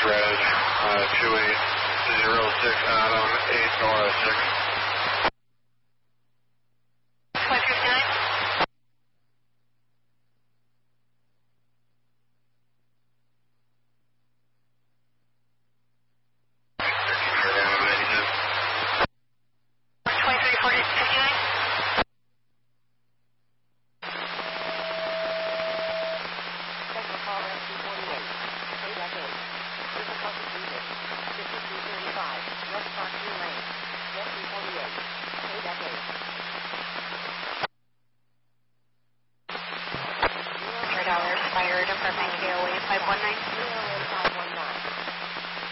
Red, 2806 Adam, 8 Nora 6. $100 fire department KOA 519.